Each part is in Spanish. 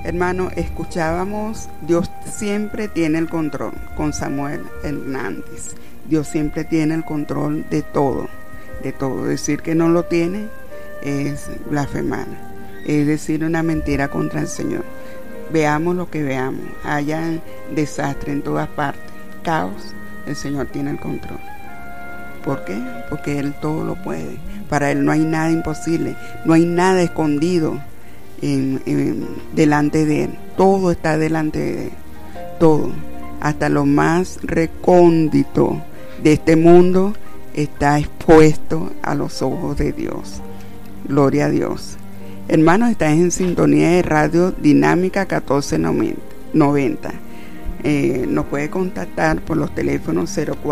Hermano, escuchábamos, Dios siempre tiene el control con Samuel Hernández. Dios siempre tiene el control de todo, de todo. Decir que no lo tiene es blasfemar, es decir una mentira contra el Señor. Veamos lo que veamos, haya desastre en todas partes, caos, el Señor tiene el control. ¿Por qué? Porque Él todo lo puede. Para Él no hay nada imposible, no hay nada escondido delante de Él. Todo está delante de Él, todo, hasta lo más recóndito de este mundo está expuesto a los ojos de Dios. Gloria a Dios. Hermanos, estás en sintonía de Radio Dinámica 1490. Nos puede contactar por los teléfonos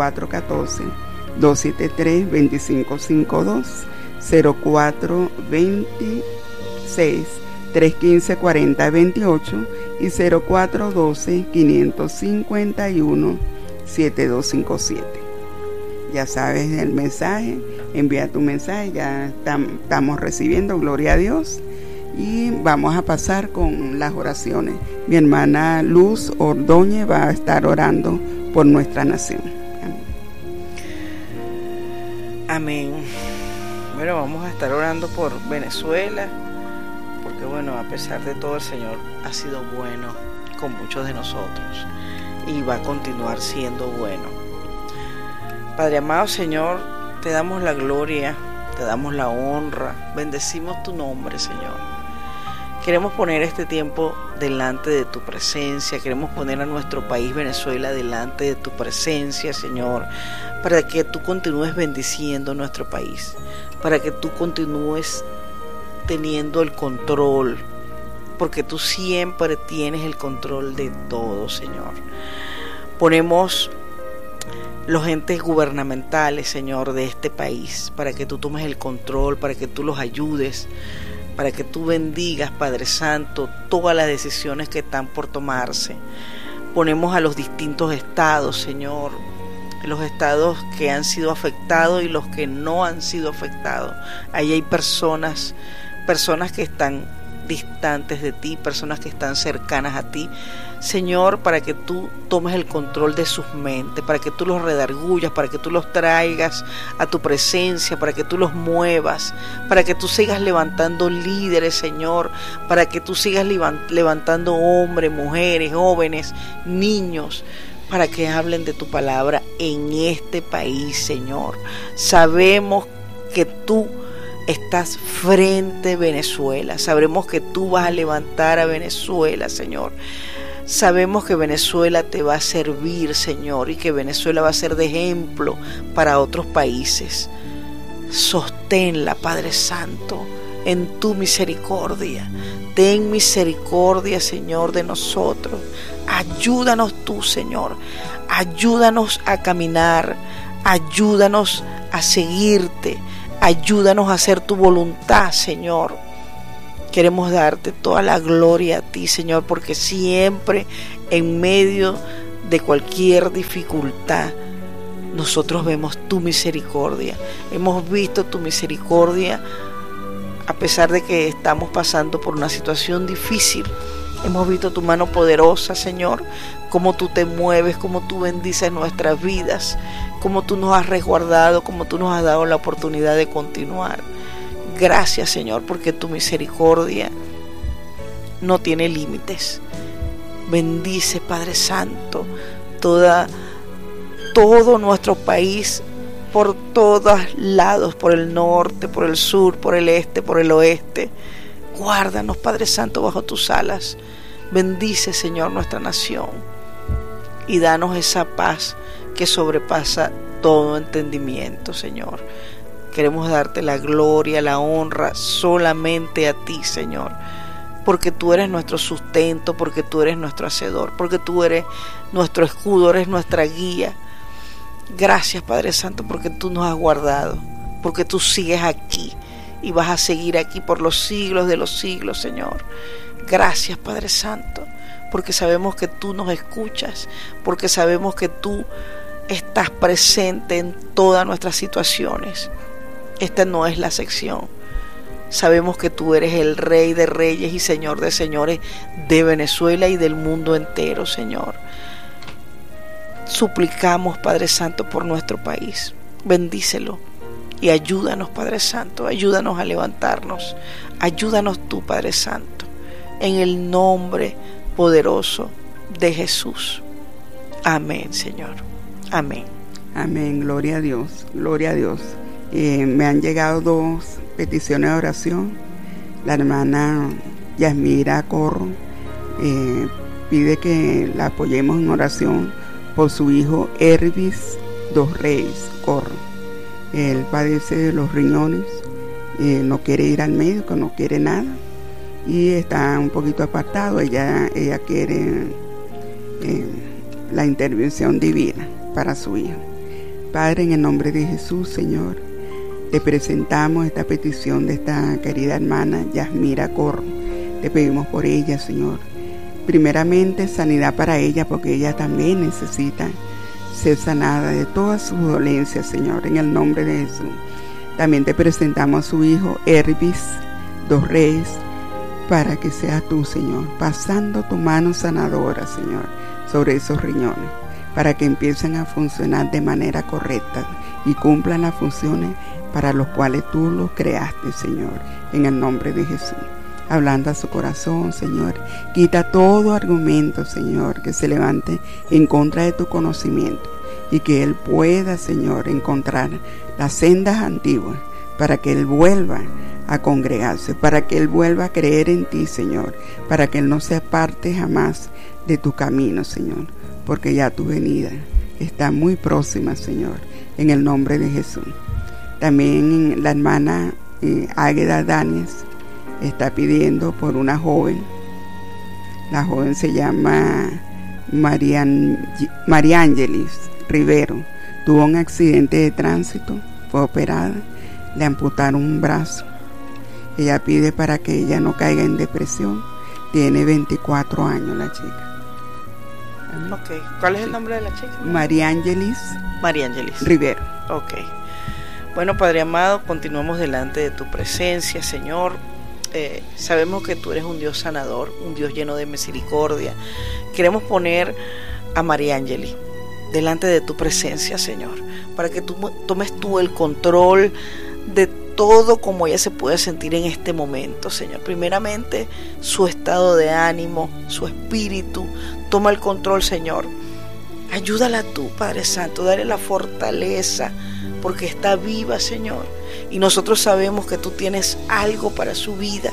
0414-273-2552, 0426-315-4028 y 0412-551-7257. Ya sabes el mensaje, envía tu mensaje, ya estamos recibiendo, gloria a Dios. Y vamos a pasar con las oraciones. Mi hermana Luz Ordóñez va a estar orando por nuestra nación. Amén. Bueno, vamos a estar orando por Venezuela, porque bueno, a pesar de todo el Señor ha sido bueno con muchos de nosotros y va a continuar siendo bueno. Padre amado Señor, te damos la gloria, te damos la honra, bendecimos tu nombre, Señor. Queremos poner este tiempo delante de tu presencia, queremos poner a nuestro país Venezuela delante de tu presencia, Señor, para que tú continúes bendiciendo nuestro país, para que tú continúes teniendo el control, porque tú siempre tienes el control de todo, Señor. Ponemos los entes gubernamentales, Señor, de este país, para que tú tomes el control, para que tú los ayudes, para que tú bendigas, Padre Santo, todas las decisiones que están por tomarse. Ponemos a los distintos estados, Señor, los estados que han sido afectados y los que no han sido afectados. Ahí hay personas que están distantes de ti, personas que están cercanas a ti, Señor, para que tú tomes el control de sus mentes, para que tú los redargullas, para que tú los traigas a tu presencia, para que tú los muevas, para que tú sigas levantando líderes, Señor, para que tú sigas levantando hombres, mujeres, jóvenes, niños, para que hablen de tu palabra en este país, Señor. Sabemos que tú estás frente a Venezuela, sabremos que tú vas a levantar a Venezuela, Señor. Sabemos que Venezuela te va a servir, Señor, y que Venezuela va a ser de ejemplo para otros países. Sosténla, Padre Santo, en tu misericordia. Ten misericordia, Señor, de nosotros. Ayúdanos tú, Señor. Ayúdanos a caminar. Ayúdanos a seguirte. Ayúdanos a hacer tu voluntad, Señor. Queremos darte toda la gloria a ti, Señor, porque siempre en medio de cualquier dificultad nosotros vemos tu misericordia. Hemos visto tu misericordia a pesar de que estamos pasando por una situación difícil. Hemos visto tu mano poderosa, Señor, cómo tú te mueves, cómo tú bendices nuestras vidas, cómo tú nos has resguardado, cómo tú nos has dado la oportunidad de continuar. Gracias, Señor, porque tu misericordia no tiene límites. Bendice, Padre Santo, todo nuestro país, por todos lados, por el norte, por el sur, por el este, por el oeste. Guárdanos, Padre Santo, bajo tus alas. Bendice, Señor, nuestra nación y danos esa paz que sobrepasa todo entendimiento, Señor. Queremos darte la gloria, la honra solamente a ti, Señor, porque tú eres nuestro sustento, porque tú eres nuestro hacedor, porque tú eres nuestro escudo, eres nuestra guía. Gracias, Padre Santo, porque tú nos has guardado, porque tú sigues aquí y vas a seguir aquí por los siglos de los siglos, Señor. Gracias, Padre Santo, porque sabemos que tú nos escuchas, porque sabemos que tú estás presente en todas nuestras situaciones. Esta no es la sección. Sabemos que tú eres el Rey de Reyes y Señor de Señores de Venezuela y del mundo entero, Señor. Suplicamos, Padre Santo, por nuestro país. Bendícelo y ayúdanos, Padre Santo. Ayúdanos a levantarnos. Ayúdanos tú, Padre Santo, en el nombre poderoso de Jesús. Amén, Señor. Amén. Amén. Gloria a Dios. Gloria a Dios. Me han llegado 2 peticiones de oración. La hermana Yasmira Corro pide que la apoyemos en oración por su hijo Hervis Dos Reyes Corro. Él padece de los riñones, no quiere ir al médico, no quiere nada y está un poquito apartado. Ella quiere la intervención divina para su hijo. Padre, en el nombre de Jesús, Señor, te presentamos esta petición de esta querida hermana Yasmira Corro. Te pedimos por ella, Señor. Primeramente, sanidad para ella, porque ella también necesita ser sanada de todas sus dolencias, Señor, en el nombre de Jesús. También te presentamos a su hijo Hervis Dos Reyes, para que seas tú, Señor, pasando tu mano sanadora, Señor, sobre esos riñones, para que empiecen a funcionar de manera correcta y cumplan las funciones para los cuales tú los creaste, Señor, en el nombre de Jesús. Hablando a su corazón, Señor, quita todo argumento, Señor, que se levante en contra de tu conocimiento y que él pueda, Señor, encontrar las sendas antiguas para que él vuelva a congregarse, para que él vuelva a creer en ti, Señor, para que él no se aparte jamás de tu camino, Señor, porque ya tu venida está muy próxima, Señor, en el nombre de Jesús. También la hermana Águeda Dáñez está pidiendo por una joven. La joven se llama Mariángelis Rivero. Tuvo un accidente de tránsito, fue operada, le amputaron un brazo. Ella pide para que ella no caiga en depresión. Tiene 24 años la chica. Ok. ¿Cuál es el nombre de la chica? Mariángelis Rivero. Ok. Bueno, Padre amado, continuamos delante de tu presencia, Señor. Sabemos que tú eres un Dios sanador, un Dios lleno de misericordia. Queremos poner a Mariángelis delante de tu presencia, Señor, para que tú tomes tú el control de todo como ella se puede sentir en este momento, Señor. Primeramente, su estado de ánimo, su espíritu. Toma el control, Señor. Ayúdala tú, Padre Santo, dale la fortaleza, porque está viva, Señor. Y nosotros sabemos que tú tienes algo para su vida.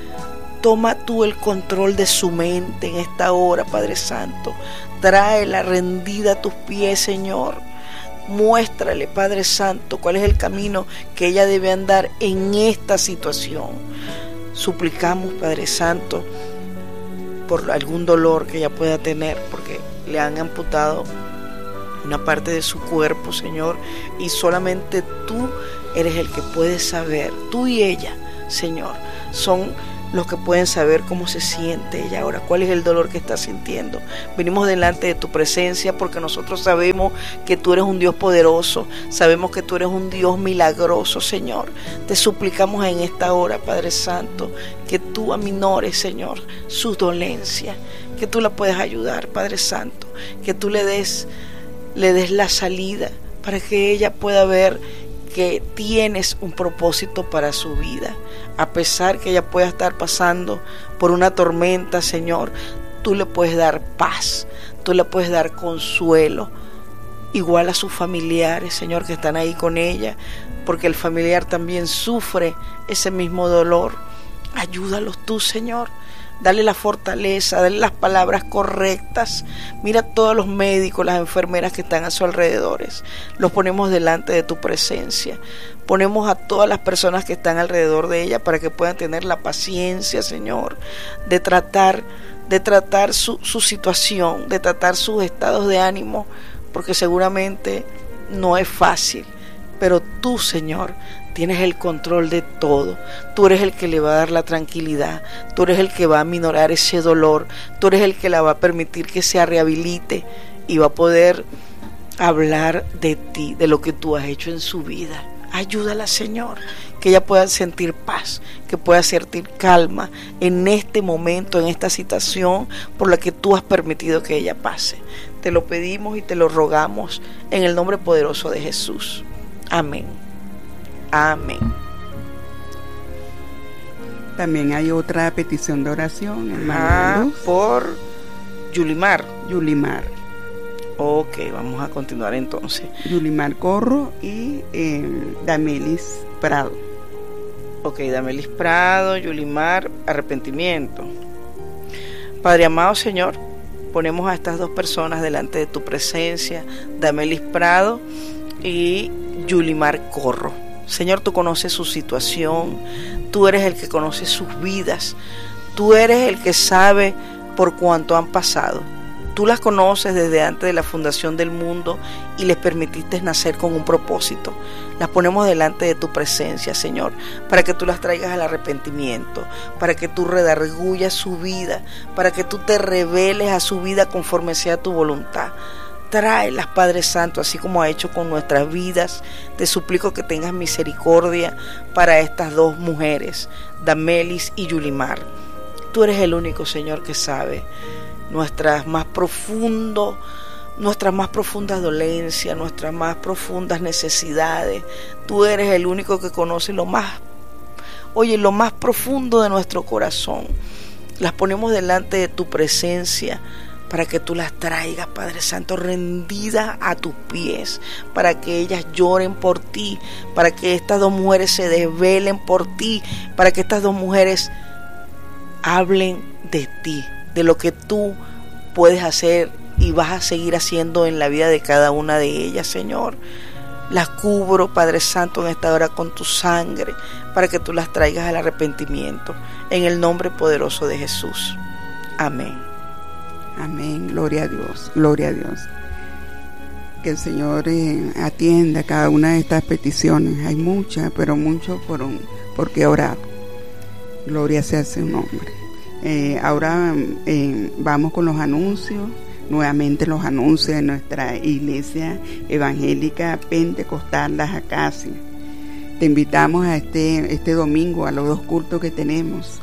Toma tú el control de su mente en esta hora, Padre Santo. Tráela rendida a tus pies, Señor. Muéstrale, Padre Santo, cuál es el camino que ella debe andar en esta situación. Suplicamos, Padre Santo, por algún dolor que ella pueda tener, porque le han amputado una parte de su cuerpo, Señor, y solamente tú eres el que puede saber. Tú y ella, Señor, son los que pueden saber cómo se siente ella ahora, cuál es el dolor que está sintiendo. Venimos delante de tu presencia porque nosotros sabemos que tú eres un Dios poderoso, sabemos que tú eres un Dios milagroso, Señor. Te suplicamos en esta hora, Padre Santo, que tú aminores, Señor, su dolencia, que tú la puedas ayudar, Padre Santo, que tú le des la salida para que ella pueda ver que tienes un propósito para su vida. A pesar que ella pueda estar pasando por una tormenta, Señor, tú le puedes dar paz, tú le puedes dar consuelo, igual a sus familiares, Señor, que están ahí con ella, porque el familiar también sufre ese mismo dolor. Ayúdalos tú, Señor. Dale la fortaleza, dale las palabras correctas. Mira a todos los médicos, las enfermeras que están a su alrededor. Los ponemos delante de tu presencia. Ponemos a todas las personas que están alrededor de ella para que puedan tener la paciencia, Señor, de tratar su situación, de tratar sus estados de ánimo, porque seguramente no es fácil. Pero tú, Señor, tienes el control de todo. Tú eres el que le va a dar la tranquilidad. Tú eres el que va a aminorar ese dolor. Tú eres el que la va a permitir que se rehabilite y va a poder hablar de ti, de lo que tú has hecho en su vida. Ayúdala, Señor, que ella pueda sentir paz, que pueda sentir calma en este momento, en esta situación por la que tú has permitido que ella pase. Te lo pedimos y te lo rogamos en el nombre poderoso de Jesús. Amén. Amén. También hay otra petición de oración, hermano. Por Yulimar. Yulimar. Ok, vamos a continuar entonces. Yulimar Corro y Damelis Prado. Ok, Damelis Prado, Yulimar, arrepentimiento. Padre amado Señor, ponemos a estas dos personas delante de tu presencia, Damelis Prado y Yulimar Corro. Señor, tú conoces su situación, tú eres el que conoce sus vidas, tú eres el que sabe por cuánto han pasado. Tú las conoces desde antes de la fundación del mundo y les permitiste nacer con un propósito. Las ponemos delante de tu presencia, Señor, para que tú las traigas al arrepentimiento, para que tú redargullas su vida, para que tú te reveles a su vida conforme sea tu voluntad. Tráelas, Padre Santo, así como ha hecho con nuestras vidas. Te suplico que tengas misericordia para estas dos mujeres, Damelis y Yulimar. Tú eres el único, Señor, que sabe nuestras más profundas dolencias, nuestras más profundas necesidades. Tú eres el único que conoce lo más profundo de nuestro corazón. Las ponemos delante de tu presencia para que tú las traigas, Padre Santo, rendidas a tus pies, para que ellas lloren por ti, para que estas dos mujeres se desvelen por ti, para que estas dos mujeres hablen de ti, de lo que tú puedes hacer y vas a seguir haciendo en la vida de cada una de ellas, Señor. Las cubro, Padre Santo, en esta hora con tu sangre, para que tú las traigas al arrepentimiento, en el nombre poderoso de Jesús. Amén. Amén, gloria a Dios, gloria a Dios. Que el Señor atienda cada una de estas peticiones. Hay muchas, pero mucho por qué orar. Gloria sea su nombre. Ahora vamos con los anuncios. Nuevamente los anuncios de nuestra iglesia evangélica pentecostal Las Acacias. Te invitamos a este domingo a los dos cultos que tenemos.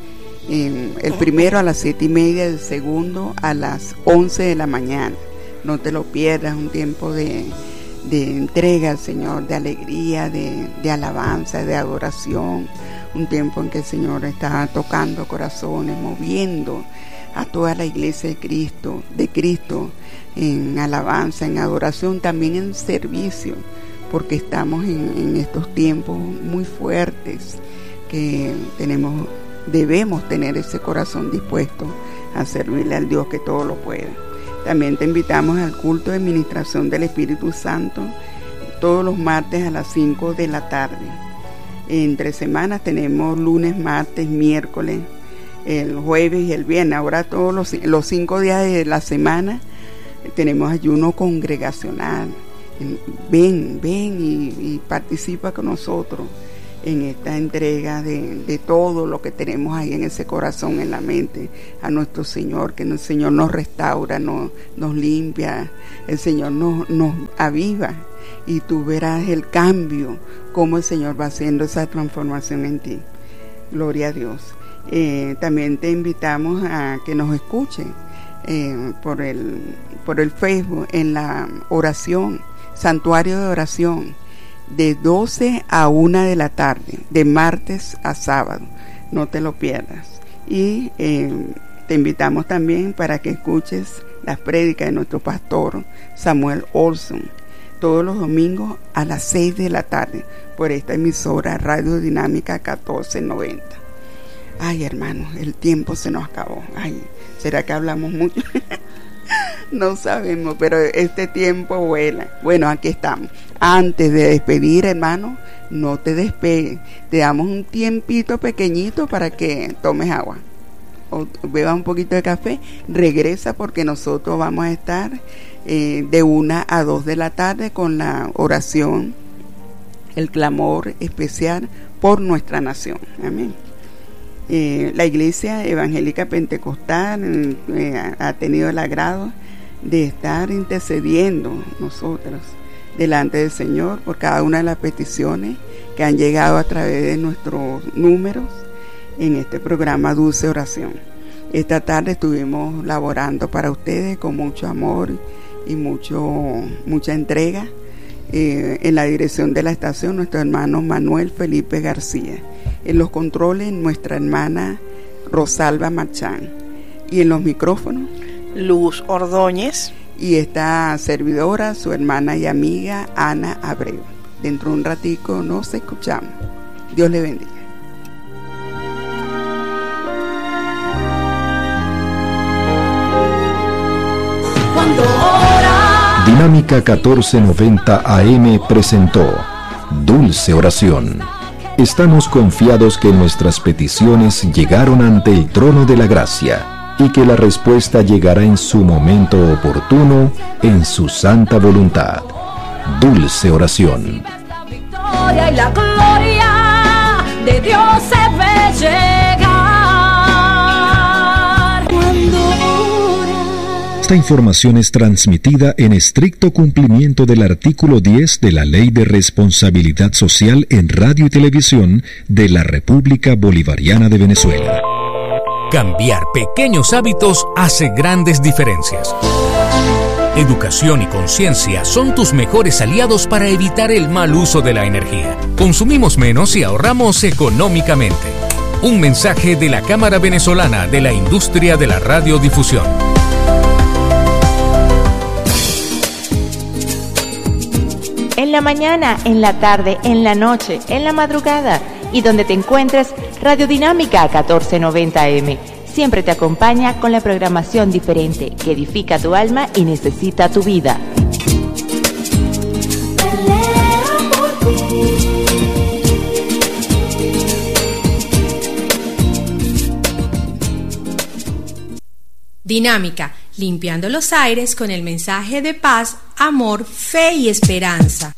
El primero a las 7:30, el segundo a las 11 de la mañana. No te lo pierdas, un tiempo de entrega al Señor, de alegría, de alabanza, de adoración. Un tiempo en que el Señor está tocando corazones, moviendo a toda la iglesia de Cristo en alabanza, en adoración, también en servicio, porque estamos en estos tiempos muy fuertes que debemos tener ese corazón dispuesto a servirle al Dios que todo lo puede. También te invitamos al culto de ministración del Espíritu Santo todos los martes a las 5 de la tarde. Entre semanas tenemos lunes, martes, miércoles, el jueves y el viernes. Ahora todos los 5 días de la semana tenemos ayuno congregacional. Ven y participa con nosotros en esta entrega de todo lo que tenemos ahí en ese corazón, en la mente, a nuestro Señor, que el Señor nos restaura, nos limpia, el Señor nos aviva, y tú verás el cambio, cómo el Señor va haciendo esa transformación en ti. Gloria a Dios. También te invitamos a que nos escuchen por el Facebook en la oración, Santuario de Oración, de 12 a 1 de la tarde, de martes a sábado. No te lo pierdas. Y te invitamos también para que escuches las prédicas de nuestro pastor Samuel Olson, todos los domingos a las 6 de la tarde, por esta emisora Radio Dinámica 1490. Ay, hermanos, el tiempo se nos acabó. Ay, ¿será que hablamos mucho? No sabemos, pero este tiempo vuela. Bueno, aquí estamos. Antes de despedir, hermano, no te despegues. Te damos un tiempito pequeñito para que tomes agua o bebas un poquito de café. Regresa, porque nosotros vamos a estar de 1 a 2 de la tarde con la oración, el clamor especial por nuestra nación. Amén. La Iglesia Evangélica Pentecostal ha tenido el agrado de estar intercediendo nosotros delante del Señor por cada una de las peticiones que han llegado a través de nuestros números en este programa Dulce Oración. Esta tarde estuvimos laborando para ustedes con mucho amor y mucha entrega. En la dirección de la estación, nuestro hermano Manuel Felipe García. En los controles, nuestra hermana Rosalba Machán. Y en los micrófonos, Luz Ordóñez. Y esta servidora, su hermana y amiga Ana Abreu. Dentro de un ratico nos escuchamos. Dios le bendiga. Dinámica 1490 AM presentó Dulce Oración. Estamos confiados que nuestras peticiones llegaron ante el trono de la gracia y que la respuesta llegará en su momento oportuno, en su santa voluntad. Dulce Oración. La victoria y la gloria de Dios se ve llegar. Esta información es transmitida en estricto cumplimiento del artículo 10 de la Ley de Responsabilidad Social en Radio y Televisión de la República Bolivariana de Venezuela. Cambiar pequeños hábitos hace grandes diferencias. Educación y conciencia son tus mejores aliados para evitar el mal uso de la energía. Consumimos menos y ahorramos económicamente. Un mensaje de la Cámara Venezolana de la Industria de la Radiodifusión. En la mañana, en la tarde, en la noche, en la madrugada y donde te encuentres, Radio Dinámica 1490 AM siempre te acompaña con la programación diferente que edifica tu alma y necesita tu vida. Dinámica, limpiando los aires con el mensaje de paz, amor, fe y esperanza.